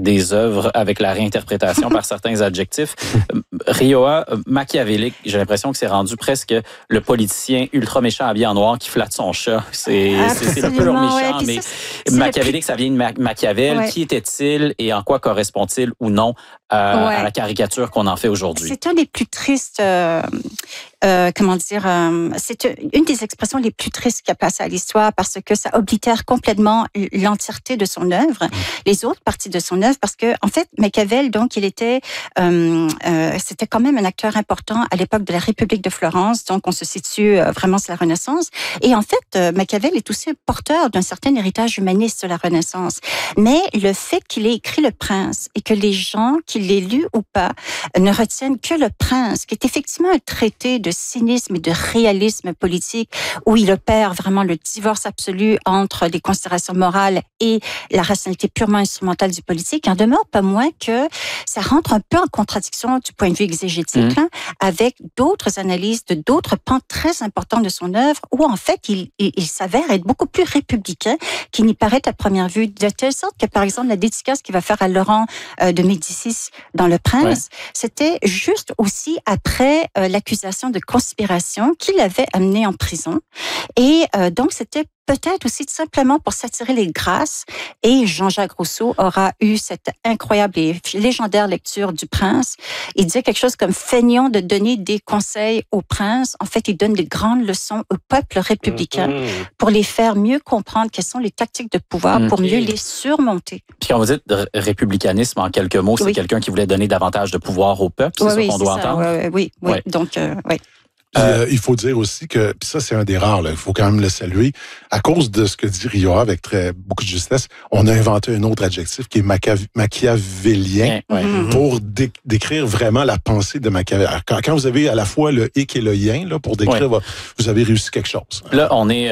des œuvres avec la réinterprétation par certains adjectifs. Rioa, machiavélique, j'ai l'impression que c'est rendu presque le politicien ultra méchant habillé en noir qui flatte son chat. C'est un peu leur méchant, mais machiavélique, ça vient de Machiavel. Ouais. Qui était-il et en quoi correspond-il ou non à la caricature qu'on en fait aujourd'hui? C'est un des plus tristes... c'est une des expressions les plus tristes qui a passé à l'histoire parce que ça oblitère complètement l'entièreté de son œuvre, les autres parties de son œuvre, parce que en fait Machiavel, donc il était, c'était quand même un acteur important à l'époque de la République de Florence, donc on se situe vraiment sur la Renaissance, et en fait Machiavel est aussi porteur d'un certain héritage humaniste de la Renaissance, mais le fait qu'il ait écrit Le Prince et que les gens qui l'aient lu ou pas ne retiennent que Le Prince, qui est effectivement un traité de cynisme et de réalisme politique où il opère vraiment le divorce absolu entre les considérations morales et la rationalité purement instrumentale du politique, il en demeure pas moins que ça rentre un peu en contradiction du point de vue exégétique avec d'autres analyses de d'autres pans très importants de son œuvre où en fait il s'avère être beaucoup plus républicain qu'il n'y paraît à première vue, de telle sorte que par exemple la dédicace qu'il va faire à Laurent de Médicis dans Le Prince, c'était juste aussi après l'accusation de conspiration qui l'avait amené en prison. Et donc, c'était peut-être aussi simplement pour s'attirer les grâces. Et Jean-Jacques Rousseau aura eu cette incroyable et légendaire lecture du Prince. Il disait quelque chose comme « feignant de donner des conseils au prince ». En fait, il donne des grandes leçons au peuple républicain pour les faire mieux comprendre quelles sont les tactiques de pouvoir pour mieux les surmonter. Puis quand vous dites républicanisme, en quelques mots, c'est quelqu'un qui voulait donner davantage de pouvoir au peuple, c'est ça qu'on doit entendre? Oui. Donc, oui. Il faut dire aussi que, puis ça c'est un des rares, il faut quand même le saluer, à cause de ce que dit Rioa avec beaucoup de justesse, on a inventé un autre adjectif qui est machiavélien pour décrire vraiment la pensée de Machiavel. Alors, quand vous avez à la fois le hic et le yen là, pour décrire, vous avez réussi quelque chose. Là, on est,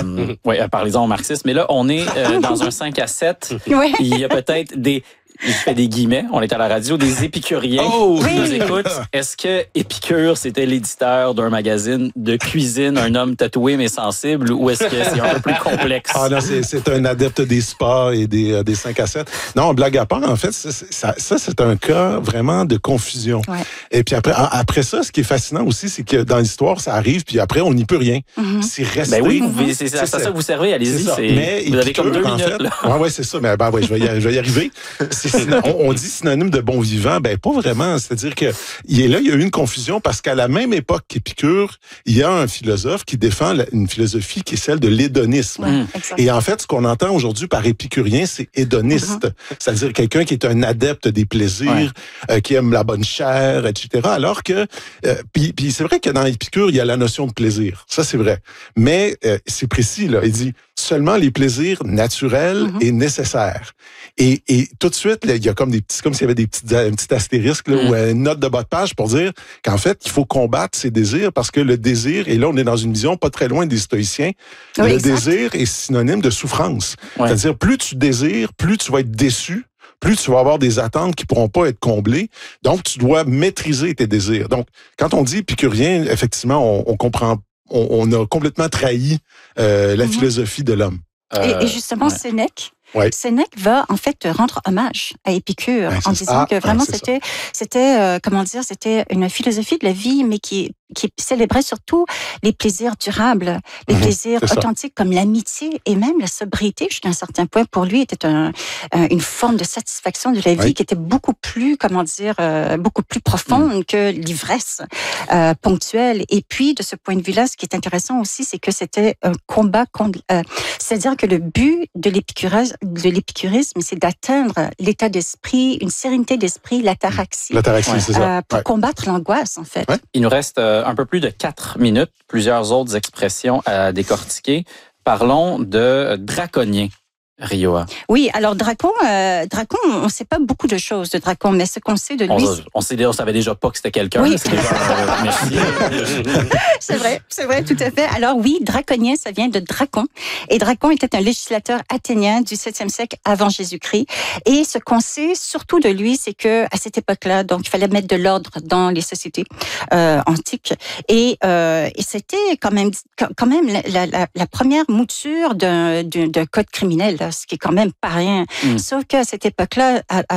parlons marxiste, mais là, on est dans un 5 à 7. Il y a peut-être des... Je fais des guillemets, on est à la radio, des épicuriens qui nous écoutent. Est-ce que Épicure, c'était l'éditeur d'un magazine de cuisine, un homme tatoué mais sensible, ou est-ce que c'est un peu plus complexe? Ah non, c'est un adepte des spas et des 5 à 7. Non, blague à part, en fait, ça c'est un cas vraiment de confusion. Et puis après ça, ce qui est fascinant aussi, c'est que dans l'histoire, ça arrive, puis après, on n'y peut rien. C'est resté. Ben oui, c'est ça que vous servez, allez-y. Mais vous avez comme 2 minutes. Oui, c'est ça. Mais je vais y arriver. On dit synonyme de bon vivant, ben pas vraiment. C'est-à-dire que il y a eu une confusion parce qu'à la même époque qu'Épicure, il y a un philosophe qui défend une philosophie qui est celle de l'hédonisme. Et en fait, ce qu'on entend aujourd'hui par épicurien, c'est hédoniste. C'est-à-dire quelqu'un qui est un adepte des plaisirs, qui aime la bonne chair, etc. Alors que, puis c'est vrai que dans Épicure, il y a la notion de plaisir. Ça, c'est vrai. Mais c'est précis, là. Il dit seulement les plaisirs naturels et nécessaires. Et tout de suite, là, il y a comme comme s'il y avait un petit astérisque là, ou une note de bas de page pour dire qu'en fait, il faut combattre ses désirs parce que le désir, et là, on est dans une vision pas très loin des stoïciens, le désir est synonyme de souffrance. C'est-à-dire, plus tu désires, plus tu vas être déçu, plus tu vas avoir des attentes qui pourront pas être comblées. Donc, tu dois maîtriser tes désirs. Donc, quand on dit épicurien, effectivement, on comprend, on a complètement trahi la philosophie de l'homme. Et justement, Sénèque Sénèque va en fait rendre hommage à Épicure en disant que vraiment c'était une philosophie de la vie, mais qui célébrait surtout les plaisirs durables, les plaisirs authentiques comme l'amitié et même la sobriété jusqu'à un certain point. Pour lui, était une forme de satisfaction de la vie qui était beaucoup plus profonde que l'ivresse ponctuelle. Et puis, de ce point de vue-là, ce qui est intéressant aussi, c'est que c'était un combat contre... c'est-à-dire que le but de l'épicurisme, c'est d'atteindre l'état d'esprit, une sérénité d'esprit, l'ataraxie. L'ataraxie, c'est ça. Pour combattre l'angoisse, en fait. Il nous reste un peu plus de 4 minutes, plusieurs autres expressions à décortiquer. Parlons de draconien. Rioa. Oui, alors Dracon, on ne sait pas beaucoup de choses de Dracon, mais ce qu'on sait de lui... On savait déjà pas que c'était quelqu'un. Oui. C'est c'est vrai, tout à fait. Alors oui, draconien, ça vient de Dracon. Et Dracon était un législateur athénien du 7e siècle avant Jésus-Christ. Et ce qu'on sait surtout de lui, c'est que à cette époque-là, donc il fallait mettre de l'ordre dans les sociétés antiques. Et c'était quand même la première mouture d'un code criminel, là, ce qui est quand même pas rien. Sauf qu'à cette époque-là,